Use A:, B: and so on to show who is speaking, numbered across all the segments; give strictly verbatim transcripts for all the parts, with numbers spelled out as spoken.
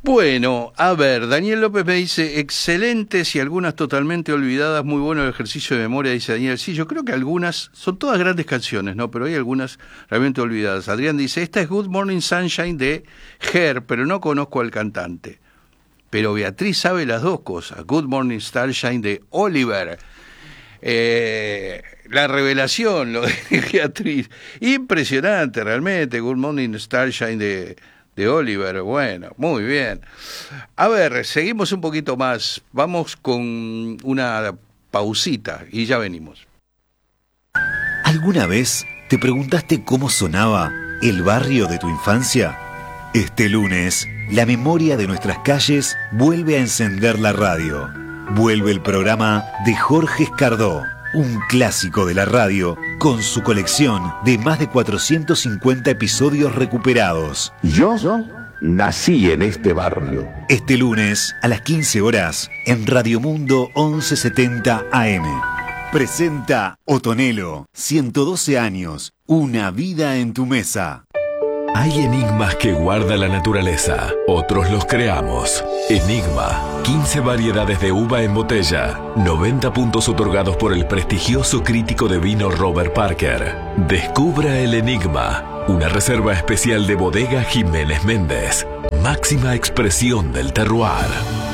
A: Bueno, a ver, Daniel López me dice, excelentes y algunas totalmente olvidadas, muy bueno el ejercicio de memoria, dice Daniel. Sí, yo creo que algunas, son todas grandes canciones, ¿no? Pero hay algunas realmente olvidadas. Adrián dice, esta es Good Morning Sunshine de Her, pero no conozco al cantante. Pero Beatriz sabe las dos cosas, Good Morning Sunshine de Oliver. Eh, la revelación, lo de Beatriz, impresionante realmente, Good Morning Sunshine de... de Oliver, bueno, muy bien. A ver, seguimos un poquito más, vamos con una pausita y ya venimos.
B: ¿Alguna vez te preguntaste cómo sonaba el barrio de tu infancia? Este lunes, la memoria de nuestras calles vuelve a encender la radio. Vuelve el programa de Jorge Escardó, un clásico de la radio, con su colección de más de cuatrocientos cincuenta episodios recuperados.
C: Yo nací en este barrio.
B: Este lunes, a las quince horas, en Radio Mundo once setenta A M. Presenta Otonelo, ciento doce años, una vida en tu mesa.
D: Hay enigmas que guarda la naturaleza, otros los creamos. Enigma, quince variedades de uva en botella, noventa puntos otorgados por el prestigioso crítico de vino Robert Parker. Descubra el enigma, una reserva especial de Bodega Jiménez Méndez, máxima expresión del terroir.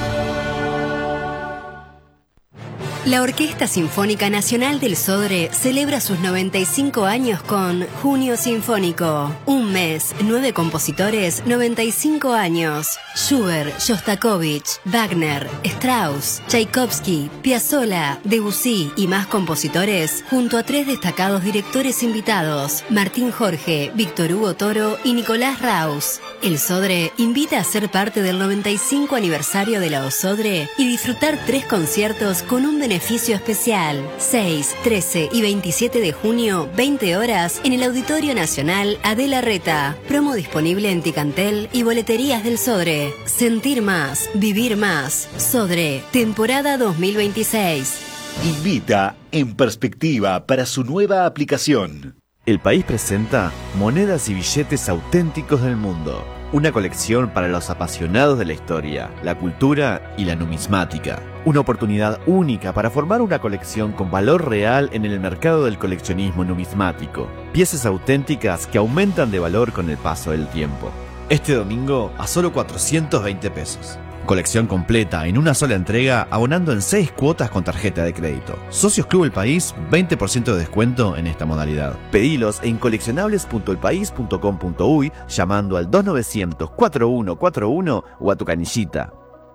E: La Orquesta Sinfónica Nacional del Sodre celebra sus noventa y cinco años con Junio Sinfónico. Un mes, nueve compositores, noventa y cinco años. Schubert, Shostakovich, Wagner, Strauss, Tchaikovsky, Piazzolla, Debussy y más compositores, junto a tres destacados directores invitados, Martín Jorge, Víctor Hugo Toro y Nicolás Raus. El Sodre invita a ser parte del noventa y cinco aniversario de la OSodre y disfrutar tres conciertos con un beneficio especial. seis, trece y veintisiete de junio, veinte horas, en el Auditorio Nacional Adela Reta. Promo disponible en Ticantel y boleterías del Sodre. Sentir más, vivir más. Sodre, temporada dos mil veintiséis.
B: Invita En Perspectiva para su nueva aplicación.
F: El País presenta Monedas y billetes auténticos del mundo. Una colección para los apasionados de la historia, la cultura y la numismática. Una oportunidad única para formar una colección con valor real en el mercado del coleccionismo numismático. Piezas auténticas que aumentan de valor con el paso del tiempo. Este domingo a solo cuatrocientos veinte pesos. Colección completa en una sola entrega, abonando en seis cuotas con tarjeta de crédito. Socios Club El País, veinte por ciento de descuento en esta modalidad. Pedilos en coleccionables punto el país punto com punto uy llamando al dos novecientos, cuarenta y uno cuarenta y uno o a tu canillita.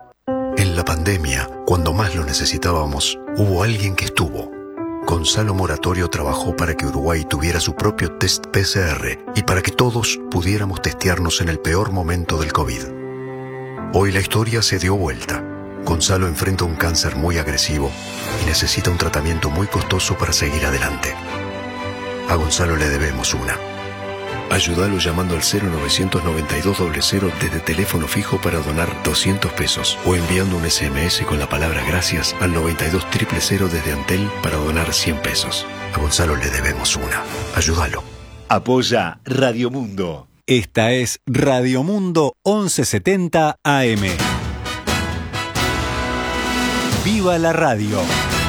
G: En la pandemia, cuando más lo necesitábamos, hubo alguien que estuvo. Gonzalo Moratorio trabajó para que Uruguay tuviera su propio test P C R y para que todos pudiéramos testearnos en el peor momento del COVID. Hoy la historia se dio vuelta. Gonzalo enfrenta un cáncer muy agresivo y necesita un tratamiento muy costoso para seguir adelante. A Gonzalo le debemos una. Ayúdalo llamando al cero novecientos noventa y dos cero cero desde teléfono fijo para donar doscientos pesos o enviando un ese eme ese con la palabra gracias al noventa y dos cero cero cero desde Antel para donar cien pesos. A Gonzalo le debemos una. Ayúdalo.
B: Apoya Radio Mundo.
H: Esta es Radio Mundo once setenta A M. ¡Viva la radio!